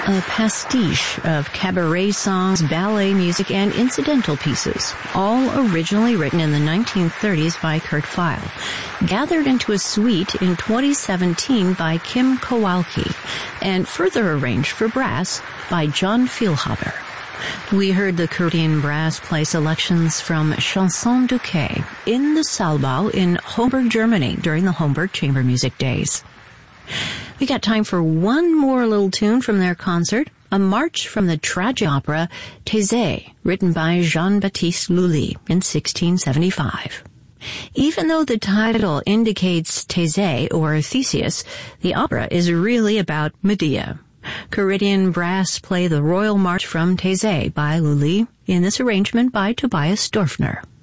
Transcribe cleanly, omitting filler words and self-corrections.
a pastiche of cabaret songs, ballet music, and incidental pieces, all originally written in the 1930s by Kurt Weill, gathered into a suite in 2017 by Kim Kowalski, and further arranged for brass by John Fehlhaber. We heard the Curtian Brass play selections from Chanson du Quai in the Saalbau in Homburg, Germany during the Homburg Chamber Music Days. We got time for one more little tune from their concert, a march from the tragic opera Thésée, written by Jean-Baptiste Lully in 1675. Even though the title indicates Thésée or Theseus, the opera is really about Medea. Curtian Brass play the Royal March from Thésée by Lully in this arrangement by Tobias Dorfner.